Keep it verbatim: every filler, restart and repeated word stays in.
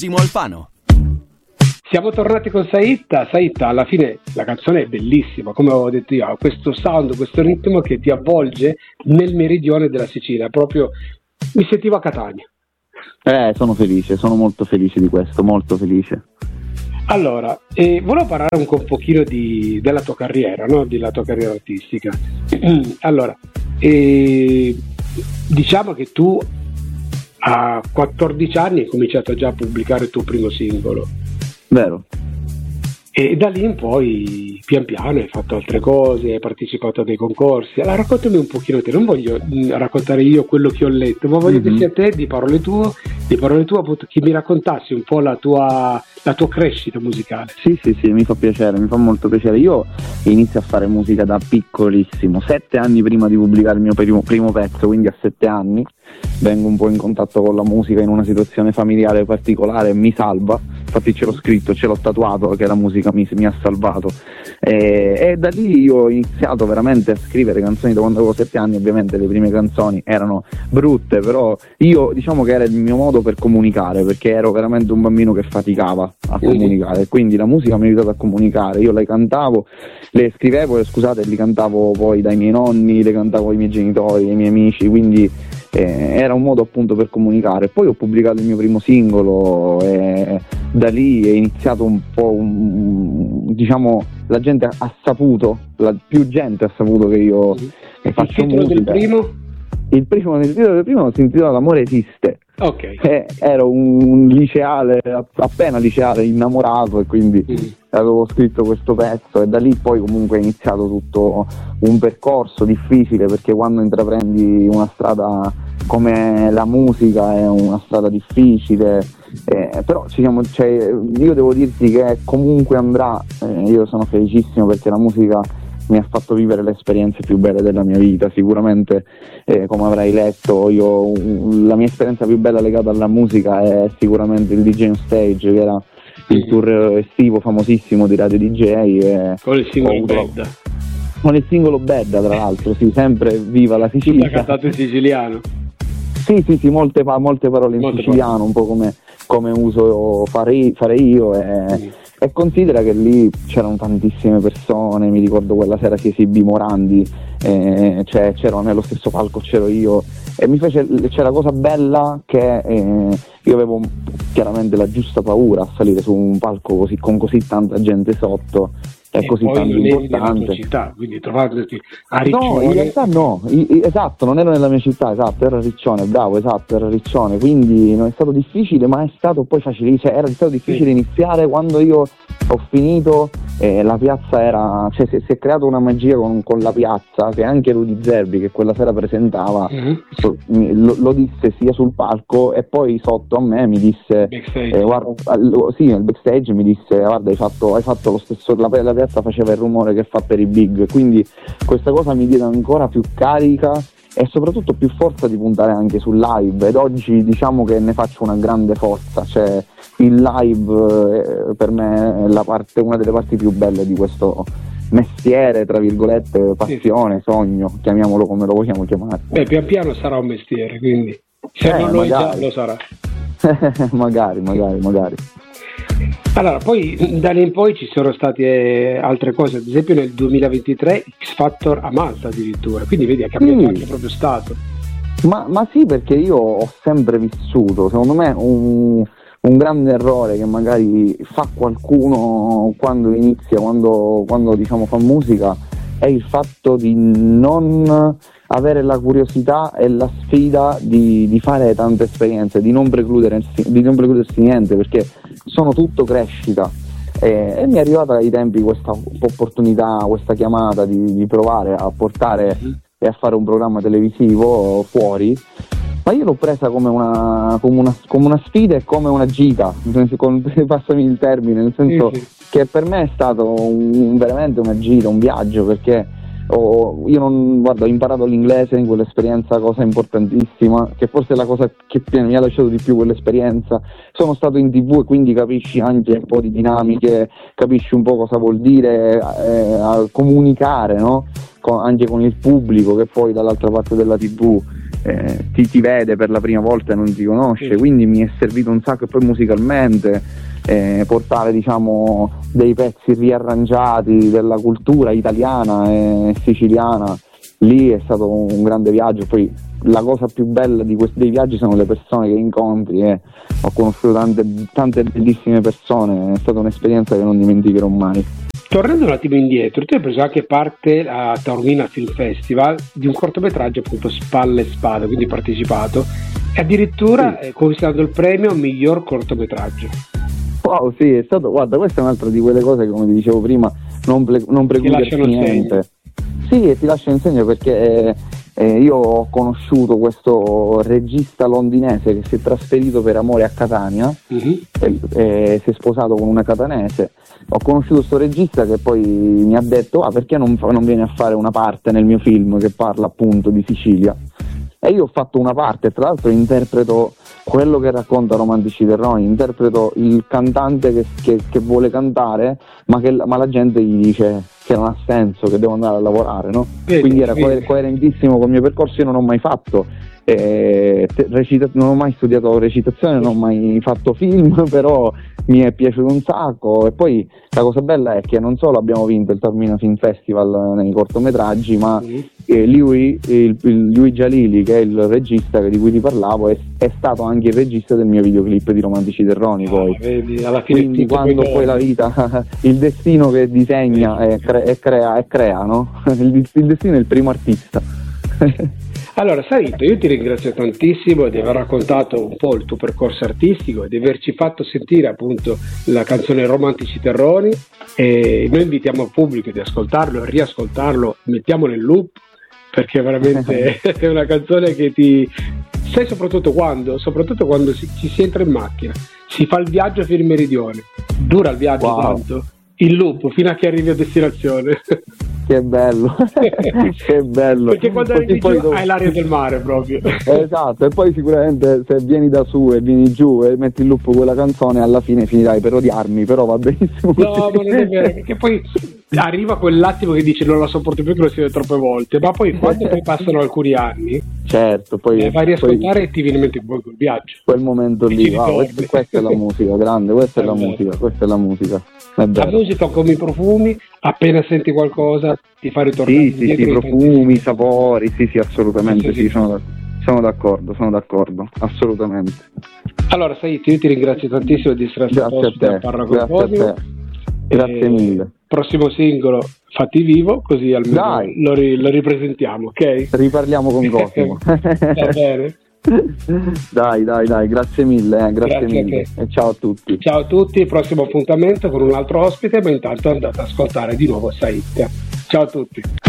Simo Alfano. Siamo tornati con Saitta. Saitta, alla fine la canzone è bellissima, come avevo detto io, ha questo sound, questo ritmo che ti avvolge nel meridione della Sicilia, proprio mi sentivo a Catania. Eh, sono felice, sono molto felice di questo, molto felice. Allora, eh, volevo parlare un, un pochino di, della tua carriera, no? Della tua carriera artistica. Allora, eh, diciamo che tu a quattordici anni hai cominciato già a pubblicare il tuo primo singolo. Vero. E da lì in poi, pian piano, hai fatto altre cose, hai partecipato a dei concorsi. Allora raccontami un pochino te, non voglio mh, raccontare io quello che ho letto, ma voglio mm-hmm. che sia te, di parole tue, di parole tue appunto, che mi raccontassi un po' la tua, la tua crescita musicale. Sì, sì, sì, mi fa piacere, mi fa molto piacere. Io inizio a fare musica da piccolissimo, sette anni prima di pubblicare il mio primo, primo pezzo, quindi a sette anni vengo un po' in contatto con la musica in una situazione familiare particolare e mi salva. Infatti ce l'ho scritto, ce l'ho tatuato che la musica mi, mi ha salvato e, e da lì io ho iniziato veramente a scrivere canzoni da quando avevo sette anni. Ovviamente le prime canzoni erano brutte, però io diciamo che era il mio modo per comunicare, perché ero veramente un bambino che faticava a comunicare, quindi la musica mi ha aiutato a comunicare. Io le cantavo, le scrivevo e scusate, le cantavo poi dai miei nonni, le cantavo ai miei genitori, ai miei amici, quindi Eh, era un modo appunto per comunicare. Poi ho pubblicato il mio primo singolo e da lì è iniziato un po' un, diciamo la gente ha saputo, la più gente ha saputo che io mm-hmm. faccio il titolo musica. del primo? Il primo, il titolo del primo si intitola L'amore esiste. Ok. Eh, ero un liceale, appena liceale, innamorato, e quindi mm. avevo scritto questo pezzo e da lì poi comunque è iniziato tutto un percorso difficile, perché quando intraprendi una strada come la musica è una strada difficile, eh, però ci siamo, cioè, io devo dirti che comunque andrà, eh, io sono felicissimo perché la musica mi ha fatto vivere le esperienze più belle della mia vita. Sicuramente, eh, come avrai letto, io la mia esperienza più bella legata alla musica è sicuramente il D J on Stage, che era il tour estivo famosissimo di Radio D J, e con il singolo avuto... Bad con il singolo Bad, tra l'altro, sì, sempre viva la Sicilia. Tutto cantato in siciliano. Sì, sì, sì, molte, molte parole in molte siciliano, parole. Un po' come, come uso fare, fare io, e, mm. e considera che lì c'erano tantissime persone. Mi ricordo quella sera si esibì Morandi, eh, cioè, c'ero nello stesso palco, c'ero io, e mi fece, c'è la cosa bella che eh, io avevo chiaramente la giusta paura a salire su un palco così, con così tanta gente sotto. È e così poi tanto non importante. eri nella tua città, quindi trovarti a Riccione. No, in realtà no, I, I, esatto, non ero nella mia città, esatto, ero a Riccione, bravo, esatto, ero a Riccione, quindi non è stato difficile, ma è stato poi facile, cioè era stato difficile sì. iniziare. Quando io ho finito, eh, la piazza era, cioè si, si è creata una magia con, con la piazza, che anche Rudy Zerbi, che quella sera presentava, mm-hmm. so, lo, lo disse sia sul palco e poi sotto a me mi disse, eh, guarda, sì, nel backstage mi disse, guarda, hai fatto, hai fatto lo stesso, la, la piazza faceva il rumore che fa per i big, quindi questa cosa mi diede ancora più carica e soprattutto più forza di puntare anche sul live, ed oggi diciamo che ne faccio una grande forza, cioè il live eh, per me è la parte, una delle parti più belle di questo mestiere, tra virgolette, passione, sì. sogno, chiamiamolo come lo vogliamo chiamare. Beh, pian piano sarà un mestiere, quindi se eh, non lo è già magari. lo sarà. magari, magari, magari. Allora, poi da lì in poi ci sono state altre cose, ad esempio nel duemilaventitré X Factor a Malta addirittura, quindi vedi, ha cambiato sì. anche proprio stato. Ma, ma sì, perché io ho sempre vissuto, secondo me un, un grande errore che magari fa qualcuno quando inizia, quando, quando diciamo fa musica, è il fatto di non avere la curiosità e la sfida di, di fare tante esperienze, di non precludersi, di non precludersi niente, perché sono tutto crescita. E, e mi è arrivata ai tempi questa opportunità, questa chiamata di, di provare a portare mm. e a fare un programma televisivo fuori, ma io l'ho presa come una, come una, come una sfida e come una gita, con, passami il termine, nel senso sì, sì. che per me è stato un, veramente una gita, un viaggio, perché ho, io non, guarda, ho imparato l'inglese in quell'esperienza, cosa importantissima, che forse è la cosa che mi ha lasciato di più quell'esperienza. Sono stato in tv e quindi capisci anche un po' di dinamiche, capisci un po' cosa vuol dire eh, a comunicare, no? Con, anche con il pubblico che poi dall'altra parte della tv eh, ti, ti vede per la prima volta e non ti conosce, sì. Quindi mi è servito un sacco, e poi musicalmente eh, portare diciamo dei pezzi riarrangiati della cultura italiana e siciliana, lì è stato un grande viaggio. Poi la cosa più bella di questi dei viaggi sono le persone che incontri, e ho conosciuto tante, tante bellissime persone, è stata un'esperienza che non dimenticherò mai. Tornando un attimo indietro, tu hai preso anche parte a Taormina Film Festival di un cortometraggio, appunto Spalle e Spade, quindi partecipato, e addirittura sì. eh, conquistato il premio miglior cortometraggio. Wow, sì, è stato, guarda, questa è un'altra di quelle cose che, come ti dicevo prima, non, ple, non precludersi niente. Sì, e ti lascio in segno, perché eh, eh, io ho conosciuto questo regista londinese che si è trasferito per amore a Catania, uh-huh. e, e si è sposato con una catanese. Ho conosciuto questo regista che poi mi ha detto: ah, perché non, non vieni a fare una parte nel mio film che parla appunto di Sicilia? E io ho fatto una parte, tra l'altro interpreto quello che racconta Romantici Terroni, interpreto il cantante che, che, che vuole cantare, ma, che, ma la gente gli dice che non ha senso, che devo andare a lavorare, no? Vedi, quindi era co- coerentissimo con il mio percorso. Io non ho mai fatto eh, recita- non ho mai studiato recitazione, non ho mai fatto film, però mi è piaciuto un sacco. E poi la cosa bella è che non solo abbiamo vinto il Taormina Film Festival nei cortometraggi, ma mm. eh, lui, il, il, lui Jalili, che è il regista di cui ti parlavo, è, è stato anche il regista del mio videoclip di Romantici Terroni. Poi ah, vedi, alla fine quindi quando poi la vita, il destino che disegna e, cre- e crea, e crea no? il, il destino è il primo artista. Allora Sarito, io ti ringrazio tantissimo di aver raccontato un po' il tuo percorso artistico e di averci fatto sentire appunto la canzone Romantici Terroni, e noi invitiamo il pubblico di ascoltarlo e riascoltarlo, mettiamolo in loop, perché veramente è una canzone che ti... sai soprattutto quando? Soprattutto quando si, ci si entra in macchina, si fa il viaggio fino in meridione, dura il viaggio wow. tanto, in loop fino a che arrivi a destinazione. Che bello, che bello. Perché quando arrivi giù dopo... hai l'aria del mare proprio. Esatto, e poi sicuramente se vieni da su e vieni giù e metti in loop quella canzone, alla fine finirai per odiarmi, però va benissimo. No, ma non è vero, perché poi arriva quell'attimo che dici non la sopporto più, che lo si vede troppe volte, ma poi quando poi passano alcuni anni, certo, poi eh, vai a riascoltare poi... e ti viene in mente poi quel viaggio. Quel momento lì, wow, questa, questa è la musica, grande, questa è, è la vero. musica, questa è la musica. È la musica come i profumi, appena senti qualcosa ti fa ritornare sì, sì, sì, profumi, sapori, sì, sì, assolutamente, sì, sì, sono, sono d'accordo, sono d'accordo, assolutamente. Allora, Said, io ti ringrazio tantissimo di essere stato ospite a Parla con Podio. Grazie mille. Prossimo singolo, fatti vivo, così almeno lo, ri- lo ripresentiamo, ok? Riparliamo con Cosimo. Va bene. Dai, dai, dai, grazie mille, eh, grazie, grazie mille e ciao a tutti. Ciao a tutti, prossimo appuntamento con un altro ospite, ma intanto andate ad ascoltare di nuovo Said. Ciao a tutti.